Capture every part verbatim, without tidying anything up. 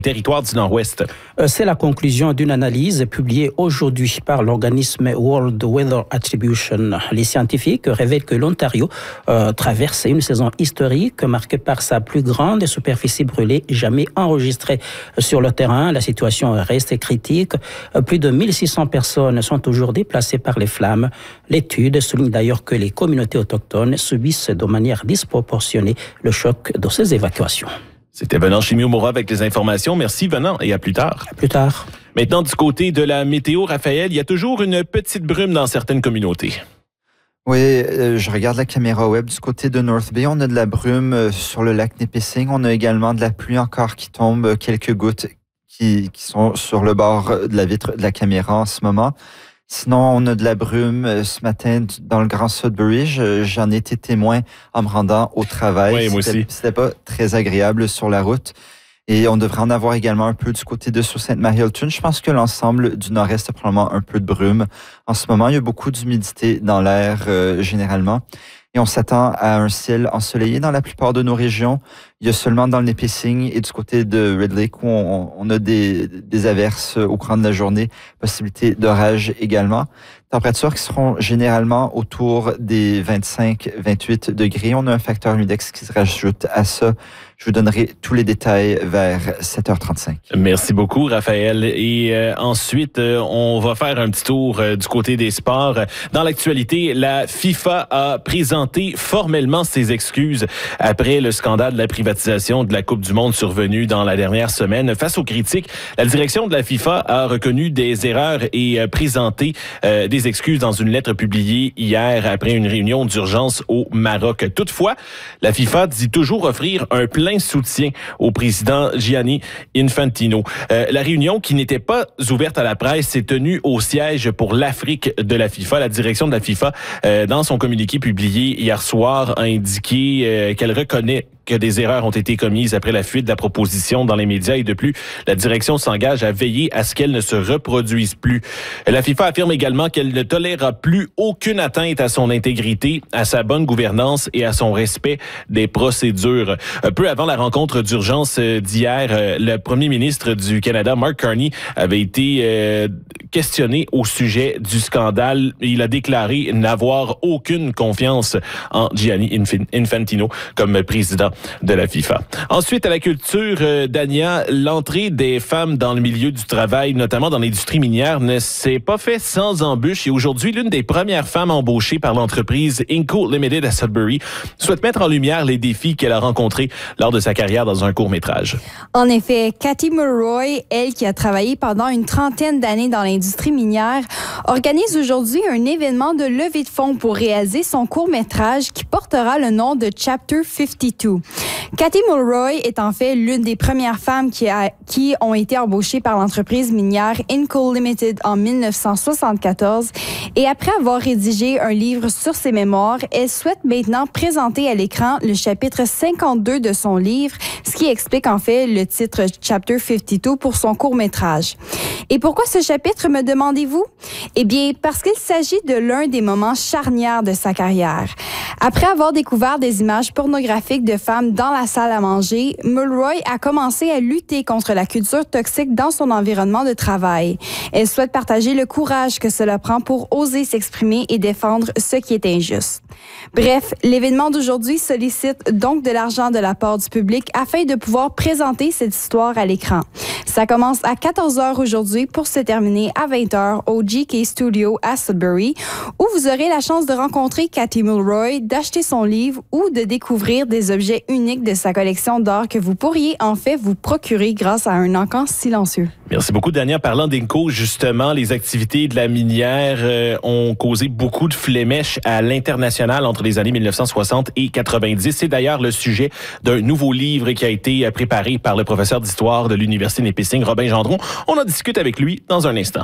territoire du Nord-Ouest. C'est la conclusion d'une analyse publiée aujourd'hui par l'organisme World Weather Attribution. Les scientifiques révèlent que l'Ontario euh, traverse une saison historique marquée par sa plus grande superficie brûlée jamais enregistrée sur le terrain. La situation reste critique. Plus de mille six cents personnes sont toujours déplacées par les flammes. L'étude souligne d'ailleurs que les communautés autochtones subissent de manière disproportionnée le choc de ces évacuations. C'était Venant Chimio-Moura avec les informations. Merci Venant et à plus tard. À plus tard. Maintenant, du côté de la météo, Raphaël, il y a toujours une petite brume dans certaines communautés. Oui, euh, je regarde la caméra web du côté de North Bay. On a de la brume euh, sur le lac Nipissing. On a également de la pluie encore qui tombe, euh, quelques gouttes qui, qui sont sur le bord de la vitre de la caméra en ce moment. Sinon, on a de la brume euh, ce matin dans le Grand Sudbury. Je, j'en ai été témoin en me rendant au travail. Oui, moi c'était, aussi. C'était pas très agréable sur la route. Et on devrait en avoir également un peu du côté de Sault-Sainte-Marie-Hilton. Je pense que l'ensemble du nord-est a probablement un peu de brume. En ce moment, il y a beaucoup d'humidité dans l'air euh, généralement. Et on s'attend à un ciel ensoleillé dans la plupart de nos régions. Il y a seulement dans le Nipissing et du côté de Red Lake où on, on a des, des averses au courant de la journée, possibilité d'orage également. Températures qui seront généralement autour des vingt-cinq à vingt-huit degrés. On a un facteur humidex qui se rajoute à ça. Je vous donnerai tous les détails vers sept heures trente-cinq. Merci beaucoup, Raphaël. Et euh, ensuite, euh, on va faire un petit tour euh, du côté des sports. Dans l'actualité, la FIFA a présenté formellement ses excuses après le scandale de la privatisation de la Coupe du Monde survenue dans la dernière semaine. Face aux critiques, la direction de la FIFA a reconnu des erreurs et euh, présenté euh, des excuses dans une lettre publiée hier après une réunion d'urgence au Maroc. Toutefois, la FIFA dit toujours offrir un plein soutien au président Gianni Infantino. Euh, la réunion, qui n'était pas ouverte à la presse, s'est tenue au siège pour l'Afrique de la FIFA. La direction de la FIFA, euh, dans son communiqué publié hier soir, a indiqué euh, qu'elle reconnaît que des erreurs ont été commises après la fuite de la proposition dans les médias et de plus, la direction s'engage à veiller à ce qu'elle ne se reproduise plus. La FIFA affirme également qu'elle ne tolérera plus aucune atteinte à son intégrité, à sa bonne gouvernance et à son respect des procédures. Peu avant la rencontre d'urgence d'hier, le premier ministre du Canada, Mark Carney, avait été euh, questionné au sujet du scandale. Il a déclaré n'avoir aucune confiance en Gianni Infantino comme président de la FIFA. Ensuite, à la culture, euh, Dania, l'entrée des femmes dans le milieu du travail, notamment dans l'industrie minière, ne s'est pas fait sans embûches. Et aujourd'hui, l'une des premières femmes embauchées par l'entreprise Inco Limited à Sudbury souhaite mettre en lumière les défis qu'elle a rencontrés lors de sa carrière dans un court-métrage. En effet, Cathy Mulroy, elle qui a travaillé pendant une trentaine d'années dans l'industrie minière, organise aujourd'hui un événement de levée de fonds pour réaliser son court-métrage qui portera le nom de Chapter cinquante-deux. Cathy Mulroy est en fait l'une des premières femmes qui, a, qui ont été embauchées par l'entreprise minière Inco Limited en dix-neuf cent soixante-quatorze et après avoir rédigé un livre sur ses mémoires, elle souhaite maintenant présenter à l'écran le chapitre cinquante-deux de son livre, ce qui explique en fait le titre Chapter cinquante-deux pour son court-métrage. Et pourquoi ce chapitre, me demandez-vous? Eh bien, parce qu'il s'agit de l'un des moments charnières de sa carrière. Après avoir découvert des images pornographiques de femmes dans la salle à manger, Mulroy a commencé à lutter contre la culture toxique dans son environnement de travail. Elle souhaite partager le courage que cela prend pour oser s'exprimer et défendre ce qui est injuste. Bref, l'événement d'aujourd'hui sollicite donc de l'argent de la part du public afin de pouvoir présenter cette histoire à l'écran. Ça commence à quatorze heures aujourd'hui pour se terminer à vingt heures au G K Studio à Sudbury, où vous aurez la chance de rencontrer Cathy Mulroy, d'acheter son livre ou de découvrir des objets uniques de sa collection d'art que vous pourriez en fait vous procurer grâce à un encan silencieux. Merci beaucoup, Dania. Parlant d'Inco, justement, les activités de la minière euh, ont causé beaucoup de flémèches à l'international entre les années dix-neuf cent soixante et quatre-vingt-dix. C'est d'ailleurs le sujet d'un nouveau livre qui a été préparé par le professeur d'histoire de l'Université Nipissing, Robin Gendron. On en discute avec lui dans un instant.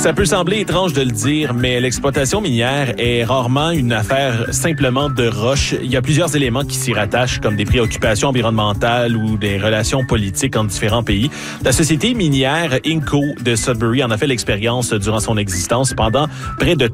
Ça peut sembler étrange de le dire, mais l'exploitation minière est rarement une affaire simplement de roche. Il y a plusieurs éléments qui s'y rattachent, comme des préoccupations environnementales ou des relations politiques entre différents pays. La société minière Inco de Sudbury en a fait l'expérience durant son existence pendant près de